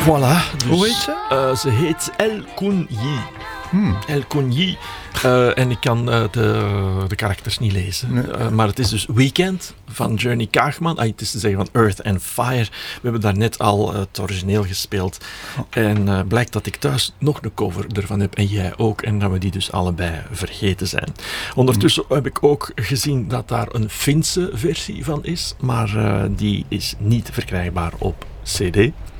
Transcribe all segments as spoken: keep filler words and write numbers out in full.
Voilà. Dus, hoe heet ze? Uh, ze heet El Kounyi. Hmm. El Kounyi. Uh, en ik kan uh, de, de karakters niet lezen. Nee. Uh, maar het is dus Weekend van Journey Kaagman. Ah, het is te zeggen van Earth and Fire. We hebben daar net al uh, het origineel gespeeld. Oh. En uh, blijkt dat ik thuis nog een cover ervan heb. En jij ook. En dat we die dus allebei vergeten zijn. Ondertussen hmm. heb ik ook gezien dat daar een Finse versie van is. Maar uh, die is niet verkrijgbaar op C D.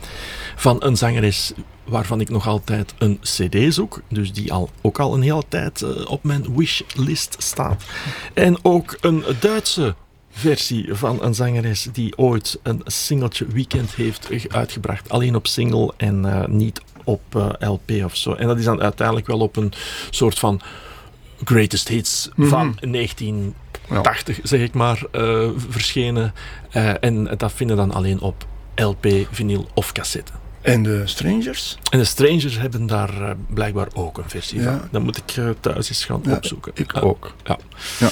Van een zangeres waarvan ik nog altijd een cd zoek. Dus die al, ook al een hele tijd uh, op mijn wishlist staat. En ook een Duitse versie van een zangeres die ooit een singeltje Weekend heeft uitgebracht. Alleen op single en uh, niet op uh, L P of zo. En dat is dan uiteindelijk wel op een soort van greatest hits mm-hmm. van negentien tachtig, ja. zeg ik maar, uh, verschenen. Uh, en dat vinden dan alleen op L P, vinyl of cassette. En de Strangers? En de Strangers hebben daar uh, blijkbaar ook een versie ja. van. Dan moet ik uh, thuis eens gaan ja, opzoeken. Ik uh, ook. Ja. ja.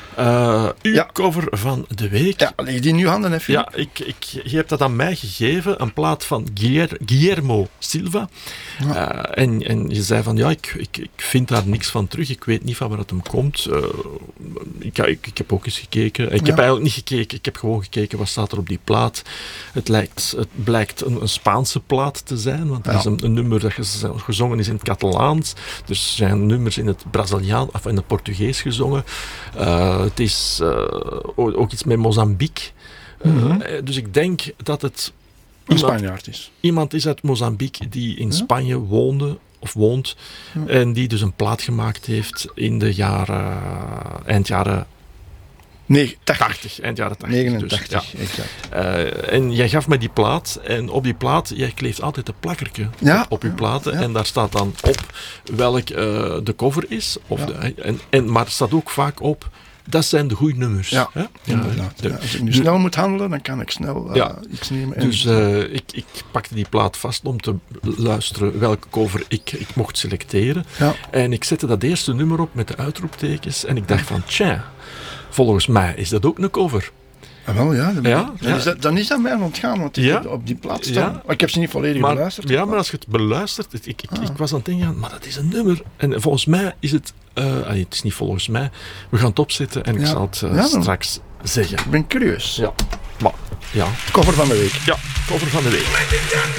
Uh, uw ja. cover van de week. Ja, leg die nu handen even. Ja, ik, ik, je hebt dat aan mij gegeven. Een plaat van Guillermo Silva. Ja. Uh, en, en je zei van, ja, ik, ik, ik vind daar niks van terug. Ik weet niet van waar het hem komt. Uh, ik, ik, ik heb ook eens gekeken. Ik ja. heb eigenlijk niet gekeken. Ik heb gewoon gekeken, wat staat er op die plaat. Het, lijkt, het blijkt een, een Spaanse plaat te zijn. Want het ja. is een, een nummer dat gezongen is in het Catalaans. Dus er zijn nummers in het Braziliaans of in het Portugees gezongen. Uh, Het is uh, ook iets met Mozambique. Mm-hmm. Uh, dus ik denk dat het een Spanjaard is. Iemand is uit Mozambique die in ja? Spanje woonde of woont. Ja. En die dus een plaat gemaakt heeft in de jaren, uh, eind jaren nee, tachtig. Eind jaren tachtig. negenentachtig, dus, ja. exact. Uh, en jij gaf me die plaat. En op die plaat, jij kleeft altijd een plakkertje ja? op, op je platen. Ja. En daar staat dan op welk uh, de cover is. Of ja. de, en, en, maar er staat ook vaak op, dat zijn de goede nummers. Ja, hè? inderdaad. Ja, ja, als ik nu de, snel moet handelen, dan kan ik snel uh, ja, iets nemen. Dus uh, ik, ik pakte die plaat vast om te luisteren welke cover ik, ik mocht selecteren. Ja. En ik zette dat eerste nummer op met de uitroeptekens. En ik dacht van, tja, volgens mij is dat ook een cover. Ah, wel, ja. Dan, ja, dan, ja. Is dat, dan is dat mij ontgaan, want ik ja. heb op die plaats staan. Ja. Maar ik heb ze niet volledig maar, beluisterd. Ja, maar als je het beluistert, ik, ik, ah. ik was aan het denken, maar dat is een nummer. En volgens mij is het, uh, allee, het is niet volgens mij, we gaan het opzetten en ja. ik zal het uh, ja, straks zeggen. Ik ben curieus. Ja. Maar, ja. Cover van de week. Ja, cover van de week.